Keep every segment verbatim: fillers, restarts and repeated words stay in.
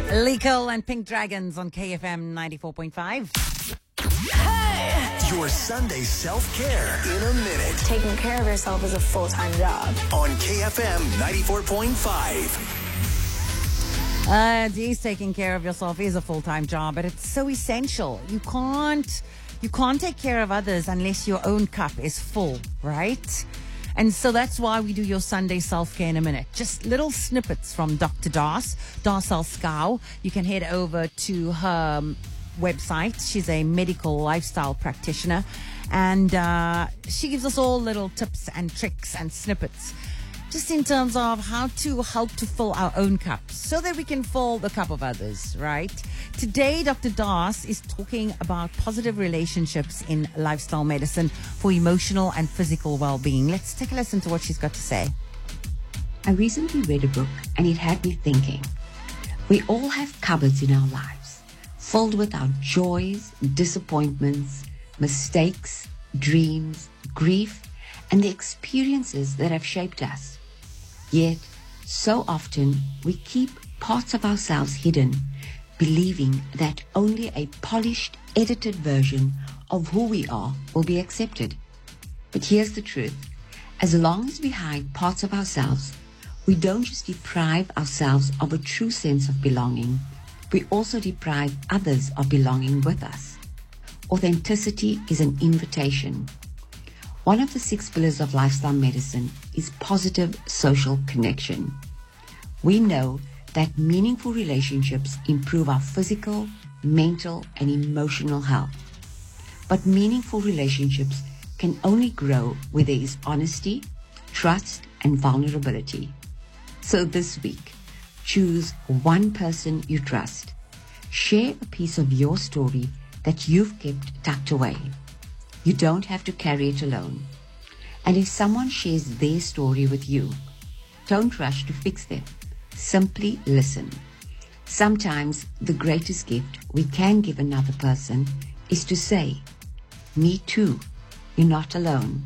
Liko and Pink Dragons on K F M ninety-four point five. Hey! Your Sunday self-care in a minute. Taking care of yourself is a full-time job. On K F M ninety-four point five. Uh, geez, taking care of yourself is a full-time job, but it's so essential. You can't, you can't take care of others unless your own cup is full, right? And so that's why we do your Sunday self-care in a minute. Just little snippets from Doctor Das, Darcel Skau. You can head over to her website. She's a medical lifestyle practitioner. And uh, she gives us all little tips and tricks and snippets just in terms of how to help to fill our own cups so that we can fill the cup of others, right? Today, Doctor Das is talking about positive relationships in lifestyle medicine for emotional and physical well-being. Let's take a listen to what she's got to say. I recently read a book and it had me thinking. We all have cupboards in our lives filled with our joys, disappointments, mistakes, dreams, grief, and the experiences that have shaped us. Yet, so often, we keep parts of ourselves hidden, believing that only a polished, edited version of who we are will be accepted. But here's the truth. As long as we hide parts of ourselves, we don't just deprive ourselves of a true sense of belonging, we also deprive others of belonging with us. Authenticity is an invitation. One of the six pillars of lifestyle medicine is positive social connection. We know that meaningful relationships improve our physical, mental, and emotional health. But meaningful relationships can only grow where there is honesty, trust, and vulnerability. So this week, choose one person you trust. Share a piece of your story that you've kept tucked away. You don't have to carry it alone. And if someone shares their story with you, don't rush to fix them. Simply listen. Sometimes the greatest gift we can give another person is to say, "Me too, you're not alone."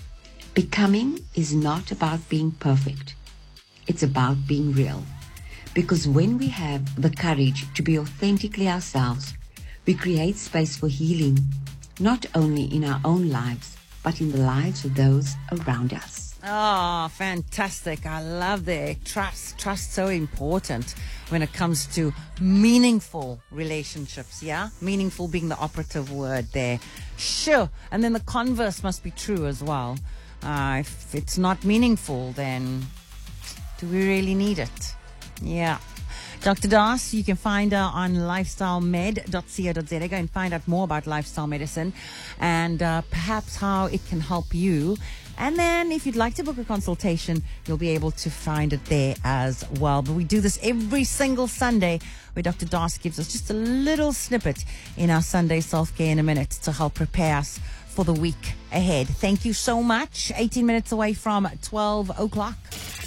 Becoming is not about being perfect. It's about being real. Because when we have the courage to be authentically ourselves, we create space for healing, not only in our own lives, but in the lives of those around us. Oh, fantastic. I love the trust. Trust so important when it comes to meaningful relationships, yeah? Meaningful being the operative word there. Sure. And then the converse must be true as well. Uh, if it's not meaningful, then do we really need it? Yeah. Doctor Das, you can find her on lifestyle med dot co dot za. Go and find out more about lifestyle medicine and uh, perhaps how it can help you. And then if you'd like to book a consultation, you'll be able to find it there as well. But we do this every single Sunday where Doctor Das gives us just a little snippet in our Sunday self-care in a minute to help prepare us for the week ahead. Thank you so much. eighteen minutes away from twelve o'clock.